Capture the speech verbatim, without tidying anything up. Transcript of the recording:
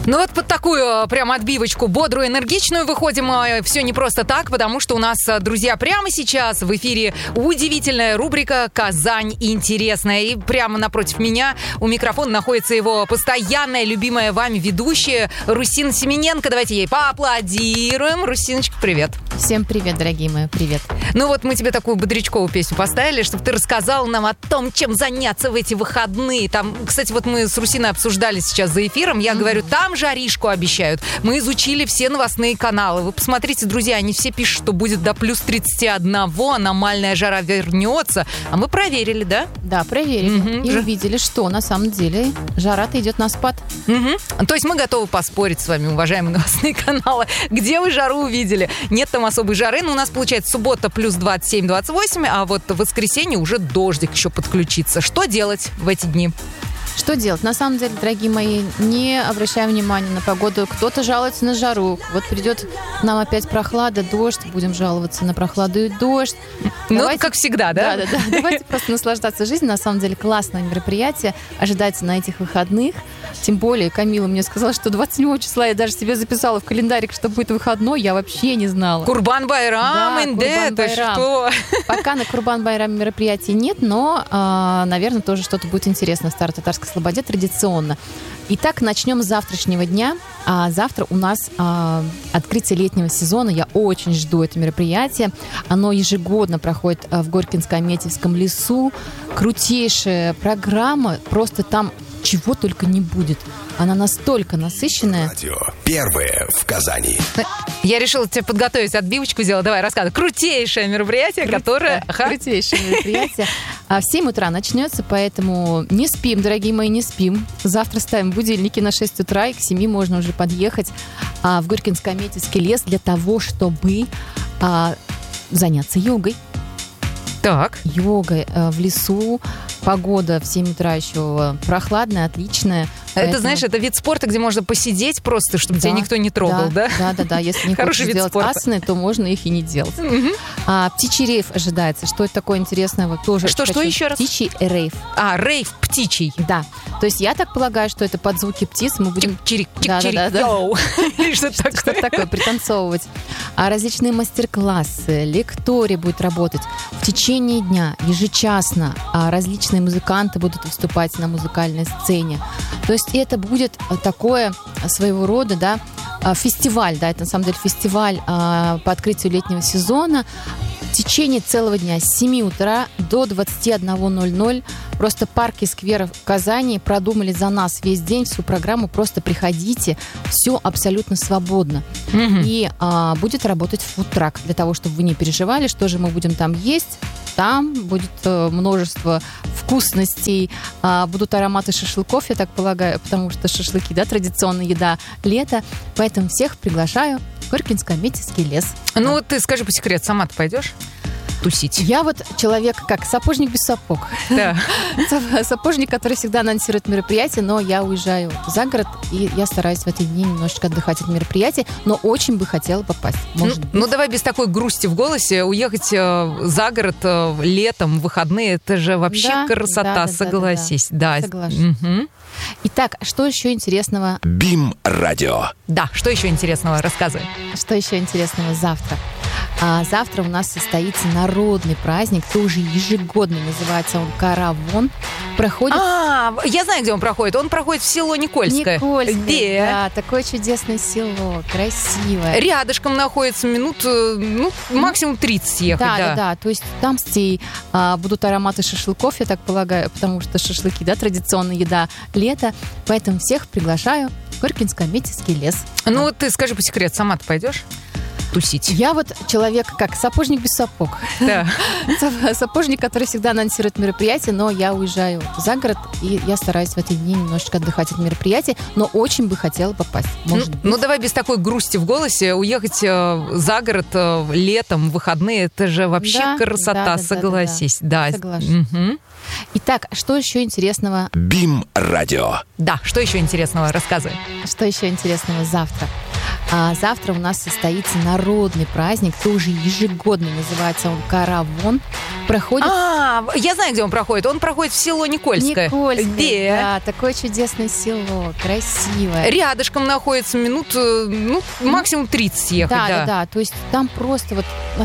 Ну вот под такую прям отбивочку бодрую, энергичную выходим. Все не просто так, потому что у нас, друзья, прямо сейчас в эфире удивительная рубрика «Казань интересная». И прямо напротив меня у микрофона находится его постоянная, любимая вами ведущая Русина Семененко. Давайте ей поаплодируем. Русиночка, привет. Всем привет, дорогие мои, привет. Ну вот мы тебе такую бодрячковую песню поставили, чтобы ты рассказал нам о том, чем заняться в эти выходные. Там, кстати, вот мы с Русиной обсуждали сейчас за эфиром. Я mm-hmm. говорю, там жаришку обещают. Мы изучили все новостные каналы. Вы посмотрите, друзья, они все пишут, что будет до плюс тридцать один, аномальная жара вернется. А мы проверили, да? Да, проверили. Mm-hmm. И Ж... увидели, что на самом деле жара-то идет на спад. Mm-hmm. То есть мы готовы поспорить с вами, уважаемые новостные каналы. Где вы жару увидели? Нет там особой жары, но у нас получается суббота плюс двадцать семь двадцать восемь, а вот в воскресенье уже дождик еще подключится. Что делать в эти дни? Что делать? На самом деле, дорогие мои, не обращаем внимания на погоду. Кто-то жалуется на жару. Вот придет к нам опять прохлада, дождь. Будем жаловаться на прохладу и дождь. Ну, давайте, как всегда, да? Да, да, да. Давайте просто наслаждаться жизнью. На самом деле, классное мероприятие. Ожидайте на этих выходных. Тем более, Камила мне сказала, что двадцать седьмого числа я даже себе записала в календарик, что будет выходной. Я вообще не знала. Курбан-Байрам, инде, ты что? Пока на Курбан-Байрам мероприятий нет, но, а, наверное, тоже что-то будет интересно в Старо-Татарской Слободе традиционно. Итак, начнем с завтрашнего дня. А завтра у нас а, открытие летнего сезона. Я очень жду это мероприятие. Оно ежегодно проходит а, в Горькинско-Аметьевском лесу. Крутейшая программа. Просто там чего только не будет. Она настолько насыщенная. Радио первое в Казани. Я решила тебе подготовить отбивочку, сделала. Давай, рассказывай. Крутейшее мероприятие, Крутое, которое... Крутейшее мероприятие. В семь утра начнется, поэтому не спим, дорогие мои, не спим. Завтра ставим будильники на шесть утра, и к семи можно уже подъехать в Горькинско-Аметьевский лес для того, чтобы заняться йогой. Так. Йога в лесу. Погода в семь утра еще прохладная, отличная. Поэтому... Это, знаешь, это вид спорта, где можно посидеть просто, чтобы да, тебя никто не трогал, да? Да, да, да. Если не хочешь сделать асаны, то можно их и не делать. Угу. А, птичий рейв ожидается. Что это такое интересное? Вот тоже что, что еще раз? Птичий рейв. А, рейв птичий. Да. То есть я так полагаю, что это под звуки птиц мы будем... Чирик, чирик, чирик, что такое? Что такое, пританцовывать. А различные мастер-классы, лектории будут работать в течение дня, ежечасно. А различные музыканты будут выступать на музыкальной сцене. То есть это будет такое своего рода, да, фестиваль, да, это на самом деле фестиваль а, по открытию летнего сезона. В течение целого дня с семи утра до двадцать один ноль ноль просто парки и скверы в Казани продумали за нас весь день, всю программу. Просто приходите, все абсолютно свободно. Mm-hmm. И а, будет работать фудтрак для того, чтобы вы не переживали, что же мы будем там есть. Там будет э, множество вкусностей, э, будут ароматы шашлыков, я так полагаю, потому что шашлыки, да, традиционная еда лета. Поэтому всех приглашаю в Горькинско-Аметьевский лес. Ну вот ты скажи по секрету, сама ты пойдешь тусить? Я вот человек как сапожник без сапог. Да. Сапожник, который всегда анонсирует мероприятие, но я уезжаю за город, и я стараюсь в эти дни немножечко отдыхать от мероприятия, но очень бы хотела попасть. Может ну, ну давай без такой грусти в голосе. Уехать э, за город э, летом, в выходные, это же вообще да, красота, да, да, согласись. Да, да, да. Соглашусь. Угу. Итак, что еще интересного? БИМ-радио. Да, что еще интересного? Рассказывай. Что еще интересного завтра? А завтра у нас состоится народный праздник, тоже ежегодно называется он Каравон. Проходит... А, я знаю, где он проходит. Он проходит в село Никольское. Никольское, где? Да, такое чудесное село, красивое. Рядышком находится, минут, ну, максимум тридцать ехать. Да, да, да, да. То есть там а, будут ароматы шашлыков, я так полагаю, потому что шашлыки, да, традиционная еда лета. Поэтому всех приглашаю в Горькинско-Аметьевский лес. Ну вот ты скажи по секрету, сама ты пойдешь тусить? Я вот человек как сапожник без сапог. Да. Сапожник, который всегда анонсирует мероприятие, но я уезжаю за город, и я стараюсь в эти дни немножечко отдыхать от мероприятия, но очень бы хотела попасть. Может ну, ну давай без такой грусти в голосе. Уехать э, за город э, летом, в выходные, это же вообще да, красота, да, да, согласись. Да, да, да. Соглашусь. Угу. Итак, что еще интересного? БИМ-радио. Да, что еще интересного? Рассказывай. Что еще интересного завтра? А завтра у нас состоится народный праздник, тоже ежегодно называется он Каравон. Проходит... А, А, я знаю, где он проходит. Он проходит в село Никольское. Никольское, Где? да, такое чудесное село, красивое. Рядышком находится, минут, ну, максимум тридцать ехать. Да, Да, да, да, то есть там просто вот